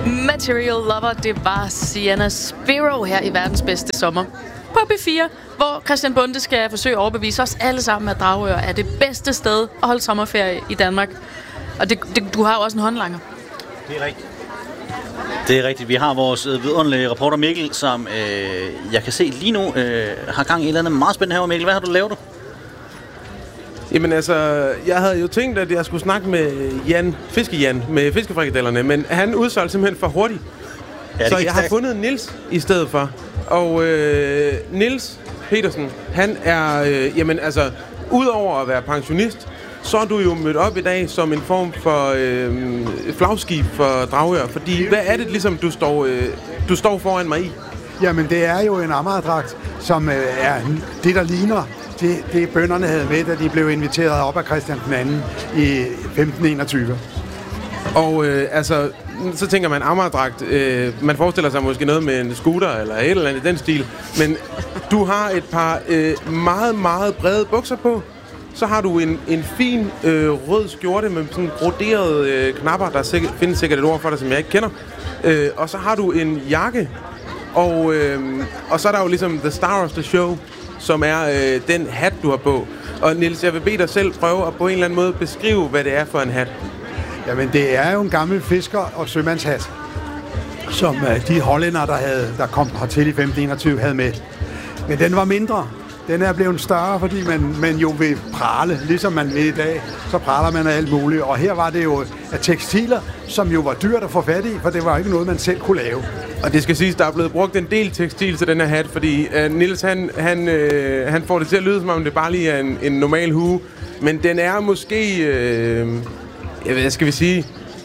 Material Lover, det var Sienna Spiro her i verdens bedste sommer på P4, hvor Christian Bonde skal forsøge at overbevise os alle sammen, at Dragør er det bedste sted at holde sommerferie i Danmark. Og du har jo også en håndlanger. Det er rigtigt. Det er rigtigt. Vi har vores vidunderlige reporter Mikkel, som jeg kan se lige nu har gang i et eller andet meget spændende her. Mikkel, hvad har du lavet? Jamen altså, jeg havde jo tænkt, at jeg skulle snakke med Fiske-Jan, med fiskefrikadellerne, men han udsolgte simpelthen for hurtigt. Ja, så jeg har fundet Niels i stedet for. Og Niels Petersen, han er, jamen altså, udover at være pensionist, så er du jo mødt op i dag som en form for flagskib for Dragør. Fordi, hvad er det ligesom, du står foran mig i? Jamen, det er jo en Amagerdragt, som er det, der ligner det bønderne havde med, da de blev inviteret op af Christian II i 1521. Og altså, så tænker man Amagerdragt. Man forestiller sig måske noget med en scooter eller et eller andet i den stil. Men du har et par meget, meget brede bukser på. Så har du en fin rød skjorte med sådan broderede knapper. Der findes sikkert et ord for det, som jeg ikke kender. Og så har du en jakke. Og så er der jo ligesom the star of the show, som er den hat, du har på. Og Niels, jeg vil bede dig selv prøve at på en eller anden måde beskrive, hvad det er for en hat. Jamen, det er jo en gammel fisker- og sømandshat, som de hollændere, der kom hertil i 1521, havde med. Men den var mindre. Den er blevet større, fordi man jo vil prale, ligesom man vil i dag. Så praler man af alt muligt. Og her var det jo af tekstiler, som jo var dyrt at få fat i, for det var ikke noget, man selv kunne lave. Og det skal siges, der er blevet brugt en del tekstil til den her hat, fordi Niels, han får det til at lyde, som om det bare lige er en normal hue. Men den er måske, hvad skal vi sige,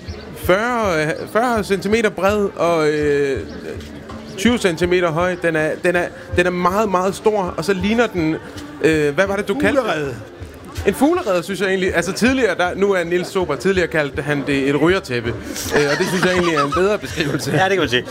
40 cm bred og 20 cm høj. Den er meget, meget stor, og så ligner den, hvad var det, du kaldte det? En fuglerede, synes jeg egentlig. Altså tidligere, nu er Niels Sober, tidligere kaldte han det et rygertæppe. Og det synes jeg egentlig er en bedre beskrivelse. Ja, det kan man sige.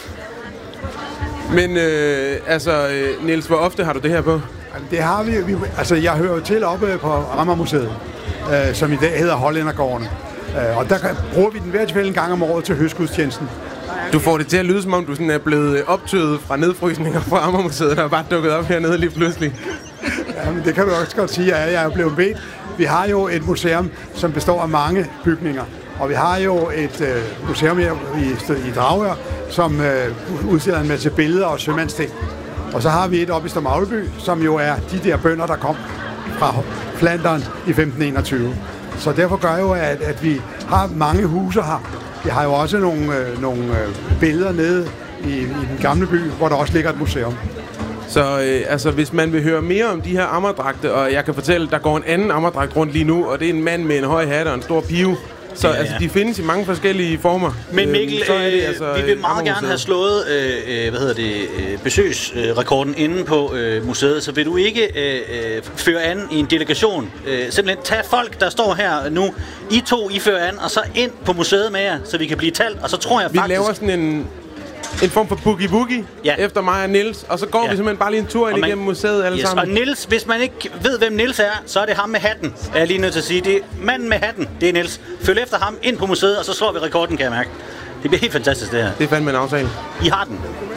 Men Niels, hvor ofte har du det her på? Det har vi. Altså, jeg hører jo til oppe på Amagermuseet, som i dag hedder Hollændergården. Og der bruger vi den hver tilfælde en gang om året til høstgudstjenesten. Du får det til at lyde, som om du sådan er blevet optøet fra nedfrysninger fra Amagermuseet, der er bare dukket op hernede lige pludselig. Jamen, det kan du også godt sige, at jeg er blevet bedt. Vi har jo et museum, som består af mange bygninger. Og vi har jo et museum her i Dragør, som udstiller en masse billeder og sømandsting. Og så har vi et oppe i Stormagleby, som jo er de der bønder, der kom fra Flandern i 1521. Så derfor gør jo, at vi har mange huse her. Vi har jo også nogle billeder nede i den gamle by, hvor der også ligger et museum. Så hvis man vil høre mere om de her Amagerdragte, og jeg kan fortælle, der går en anden Amagerdragt rundt lige nu, og det er en mand med en høj hat og en stor pive. Så ja. Altså, de findes i mange forskellige former. Men Mikkel, vi vil meget gerne have slået besøgsrekorden inde på museet, så vil du ikke føre an i en delegation? Simpelthen tage folk, der står her nu, I fører an, og så ind på museet med jer, så vi kan blive talt, og så tror jeg faktisk... Vi laver sådan en form for boogie-woogie efter mig og Niels, og så går vi simpelthen bare lige en tur ind igennem museet alle sammen. Og Niels, hvis man ikke ved, hvem Niels er, så er det ham med hatten. Jeg er lige nødt til at sige, det er manden med hatten, det er Niels. Følg efter ham ind på museet, og så slår vi rekorden, kan jeg mærke. Det bliver helt fantastisk, det her. Det er fandme en aftale. I har den.